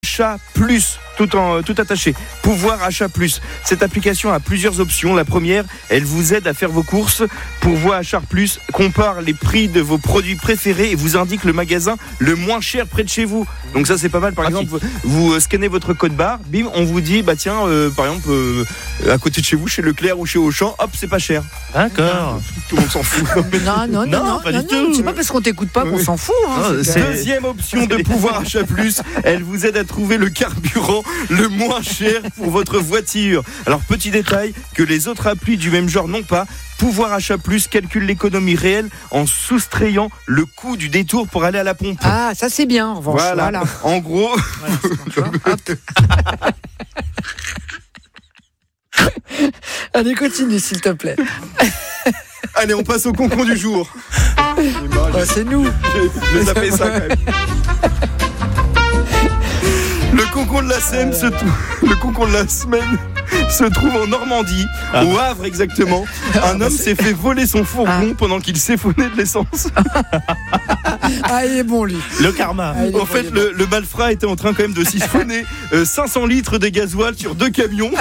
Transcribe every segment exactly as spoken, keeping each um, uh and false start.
Achat Plus, tout, en, tout attaché. Pouvoir Achat Plus. Cette application a plusieurs options. La première, elle vous aide à faire vos courses. Pouvoir Achat Plus compare les prix de vos produits préférés et vous indique le magasin le moins cher près de chez vous. Donc ça, c'est pas mal. Par exemple, vous, vous scannez votre code barre, bim, on vous dit, bah tiens, euh, par exemple, euh, à côté de chez vous, chez Leclerc ou chez Auchan, hop, c'est pas cher. D'accord. Tout le monde s'en fout. Non, non, non, non, non, pas non, du non, tout. c'est pas parce qu'on t'écoute pas qu'on s'en fout. Hein, Non, c'est c'est- Deuxième option de Pouvoir Achat Plus, elle vous aide à trouver le carburant le moins cher pour votre voiture. Alors petit détail que les autres applis du même genre n'ont pas. Pouvoir Achat Plus calcule l'économie réelle en soustrayant le coût du détour pour aller à la pompe. Ah, ça c'est bien en revanche. Voilà. Voilà. En gros, Voilà, c'est bon, tu vois. Hop. Allez, continue s'il te plaît. allez, on passe au concon du jour. Oh, c'est nous. J'ai j'ai tapé ça quand même. Le concon de la semaine se trou- le concon de la semaine se trouve en Normandie, Ah. au Havre exactement. Un homme s'est fait voler son fourgon pendant qu'il siphonnait de l'essence. Ah, il est bon lui. Le karma. Ah, il est En bon, fait, il est bon. le, le malfrat était en train quand même de siphonner euh, cinq cents litres de gasoil sur deux camions.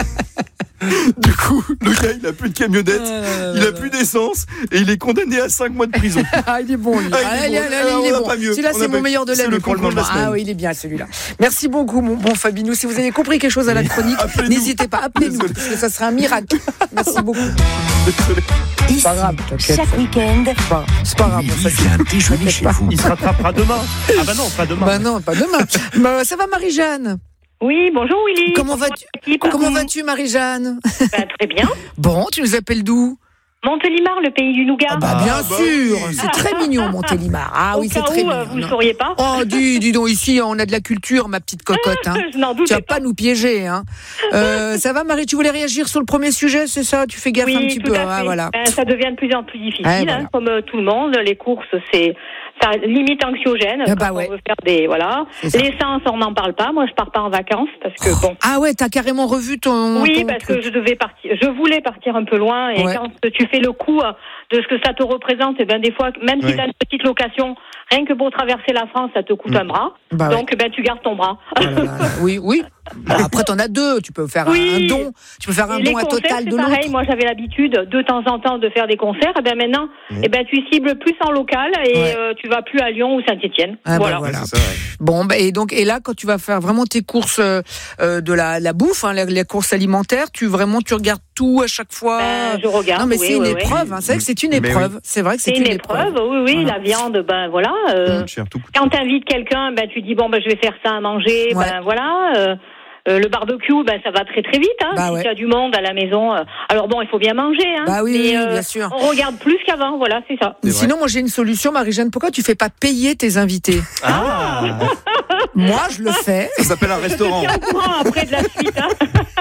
Du coup, le gars, il a plus de camionnette, Ah, là, là, il a là. plus d'essence et il est condamné à cinq mois de prison. Ah, il est bon lui. Ah, il est Ah, bon. il est- Ah, il on est n'a bon. pas mieux. Celui-là, On c'est a mon pas- meilleur de c'est l'année le pour le concon de la moment. semaine. Ah oui, il est bien celui-là. Merci beaucoup, mon bon Fabinou. Si vous avez compris quelque chose à la chronique, Appelez-nous. n'hésitez pas, appelez-nous, Désolé. parce que ça serait un miracle. Merci beaucoup. Désolé. C'est pas grave, t'inquiète. Chaque week-end, C'est pas, c'est pas grave. Willy ça, vient déjeuner t'inquiète chez pas. vous. Il se rattrapera demain. Ah bah non, pas demain. Bah non, pas demain. Bah, ça va, Marie-Jeanne? Oui, bonjour Willy. Comment vas-tu, l'équipe comment vas-tu, Marie-Jeanne? Bah, très bien. Bon, tu nous appelles d'où? Montélimar, le pays du nougat. Ah bah bien bah sûr, oui. c'est très mignon, Montélimar. Ah Au oui, c'est cas très où, mignon. euh, vous ne non. sauriez pas. Oh, dis, dis donc, ici, on a de la culture, ma petite cocotte. Hein. Je n'en Tu doutais vas pas. pas nous piéger. Hein. Euh, ça va, Marie, tu voulais réagir sur le premier sujet, c'est ça? Tu fais gaffe Oui, un petit tout peu. à fait. Ah, voilà. Ben, ça devient de plus en plus difficile, Ouais, voilà. hein, comme euh, tout le monde. Les courses, c'est ça limite anxiogène. Ah bah quand ouais. on veut faire des voilà. C'est ça. L'essence, on n'en parle pas. Moi, je pars pas en vacances parce que bon. Ah ouais, t'as carrément revu ton. Oui, ton parce truc. que je devais partir. Je voulais partir un peu loin et Ouais. quand tu fais le coup euh, de ce que ça te représente, et ben des fois, même si Ouais. tu as une petite location, rien que pour traverser la France, ça te coûte un bras. Bah ouais. Donc, ben tu gardes ton bras. Oh là là là. Oui, oui. Bon, après, t'en as deux. Tu peux faire un- Oui. un don. Tu peux faire un Et les don à concerts, Total c'est de pareil. l'autre. Moi, j'avais l'habitude de temps en temps de faire des concerts. Et ben maintenant, Oui. eh ben tu cibles plus en local et Ouais. euh, tu vas plus à Lyon ou Saint-Étienne. Ah bah voilà. voilà. C'est ça, ouais. Bon, bah, et donc, et là, quand tu vas faire vraiment tes courses euh, euh, de la, la bouffe, hein, les, les courses alimentaires, tu vraiment tu regardes tout à chaque fois. Ben, je regarde. non, mais oui, c'est une oui, oui. épreuve. Hein, c'est vrai que c'est une Mais épreuve. C'est vrai que c'est C'est une épreuve. Oui, oui. Voilà. La viande, ben voilà. euh, Tout cher, tout coûte. Quand tu invites quelqu'un, ben tu dis bon ben je vais faire ça à manger. Ouais. Ben voilà. euh, euh, le barbecue, ben ça va très très vite. Hein, Bah si ouais. tu as du monde à la maison. euh, alors bon, il faut bien manger. Hein, Bah oui, mais, oui, bien sûr. On regarde plus qu'avant. Voilà, c'est ça. C'est Sinon, moi j'ai une solution, Marie-Jeanne. Pourquoi tu fais pas payer tes invités? Ah, Moi, je le fais. Ça s'appelle un restaurant. Tiens au courant après de la suite. Hein.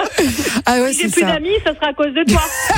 Ah ouais, Si j'ai c'est plus ça. d'amis, ça sera à cause de toi.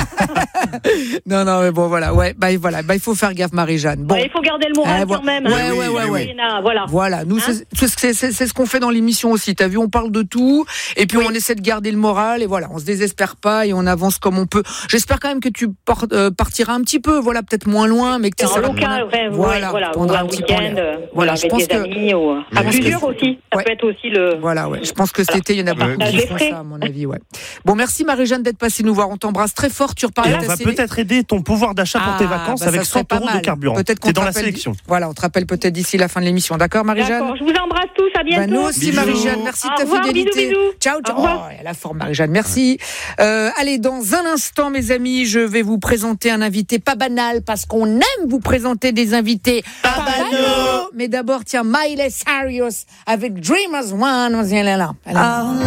Non, non, mais bon, voilà. Ouais, bah voilà. Bah il faut faire gaffe, Marie-Jeanne. Bon. Ouais, il faut garder le moral Eh, vo- quand même. ouais, hein. ouais, ouais, Oui, ouais. il y en a, Voilà. Voilà, nous, Hein c'est, c'est, c'est, c'est ce qu'on fait dans l'émission aussi. T'as vu, on parle de tout, et puis on essaie de garder le moral, et voilà, on se désespère pas, et on avance comme on peut. J'espère quand même que tu por- euh, partiras un petit peu, voilà, peut-être moins loin, mais que tu En local, ouais, voilà, voilà, voilà, ou prendras un un petit peu en week-end, l'air. euh, Voilà, voilà, je avec pense des que- amis ou euh, à Ouais. plusieurs aussi. Ça Ouais. peut être aussi le. Voilà, ouais. Je pense que cet Voilà. été, il y en a Voilà. beaucoup Partage qui les font frais. ça, à mon avis, ouais. Bon, merci Marie-Jeanne d'être passée nous voir. On t'embrasse très fort. Tu reparles et de on ta va série- peut-être aider ton pouvoir d'achat pour tes Ah, vacances bah, ça avec serait cent pas euros de mal. carburant. Peut-être qu'on T'es te dans la rappelle- sélection. Voilà, on te rappelle peut-être d'ici la fin de l'émission. D'accord, Marie-Jeanne? D'accord, je vous embrasse tous, à bientôt. Bah, nous aussi, Bisous. Marie-Jeanne, merci de Au ta revoir, fidélité. bisous, bisous. Ciao, ciao. Au revoir. Oh, elle a la forme, Marie-Jeanne, merci. Euh, allez, dans un instant, mes amis, je vais vous présenter un invité pas banal, parce qu'on aime vous présenter des invités pas, banaux. Mais d'abord, tiens, Miley Cyrus avec Dreamers One. Elle est là. Elle est là.